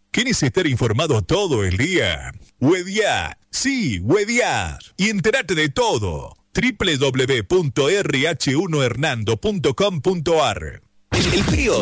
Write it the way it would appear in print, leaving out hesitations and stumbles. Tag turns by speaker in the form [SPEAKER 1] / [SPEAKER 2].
[SPEAKER 1] ¿Quieres estar informado todo el día? Hueviar, sí, hueviar. Y entérate de todo. www.rh1hernando.com.ar. El frío